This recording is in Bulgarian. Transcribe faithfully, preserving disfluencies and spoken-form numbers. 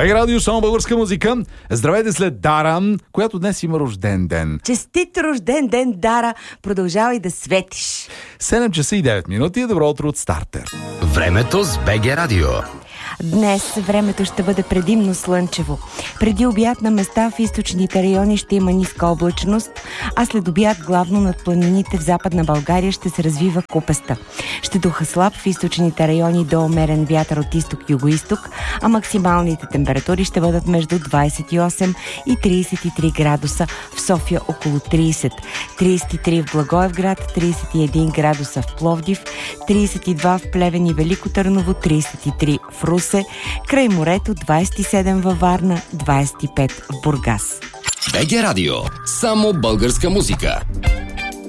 БГ Радио, само българска музика. Здравейте след Дара, която днес има рожден ден. Честит рожден ден, Дара! Продължавай да светиш. седем часа и девет минути. Добро утро от Стартер. Времето с БГ Радио. Днес времето ще бъде предимно слънчево. Преди обяд на места в източните райони ще има ниска облачност, а след обяд главно над планините в Западна България ще се развива купеста. Ще духа слаб в източните райони до умерен вятър от изток-югоизток, а максималните температури ще бъдат между двадесет и осем и тридесет и три градуса, в София около тридесет, тридесет и три в Благоевград, тридесет и един градуса в Пловдив, тридесет и два в Плевен и Велико Търново, тридесет и три в Русе, край морето двадесет и седем във Варна, двадесет и пет в Бургас. БГ Радио. Само българска музика.